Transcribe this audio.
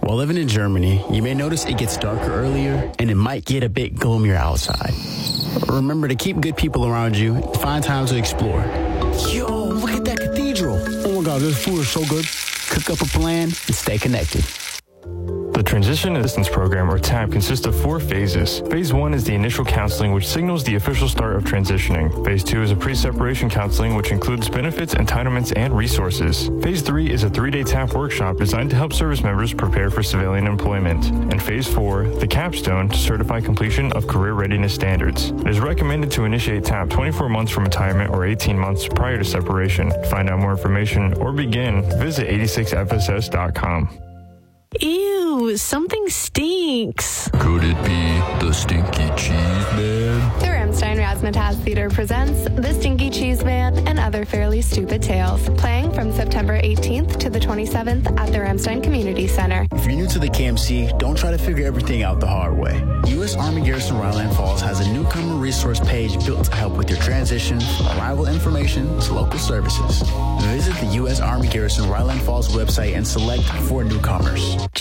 While living in Germany, you may notice it gets darker earlier and it might get a bit gloomier outside. Remember to keep good people around you and find time to explore. Yo, look at that cathedral. Oh my God, this food is so good. Cook up a plan and stay connected. The Transition Assistance Program, or TAP, consists of 4 phases. Phase 1 is the initial counseling, which signals the official start of transitioning. Phase 2 is a pre-separation counseling, which includes benefits, entitlements, and resources. Phase 3 is a 3-day TAP workshop designed to help service members prepare for civilian employment. And Phase 4, the capstone, to certify completion of career readiness standards. It is recommended to initiate TAP 24 months from retirement or 18 months prior to separation. To find out more information or begin, visit 86fss.com. Ew, something stinks. Could it be the Stinky Cheese Man? The Ramstein Razzmatazz Theater presents The Stinky Cheese Man and Other Fairly Stupid Tales, playing from September 18th to the 27th at the Ramstein Community Center. If you're new to the KMC, don't try to figure everything out the hard way. U.S. Army Garrison Ryland Falls has a newcomer resource page built to help with your transition from arrival information to local services. Visit the U.S. Army Garrison Ryland Falls website and select for newcomers.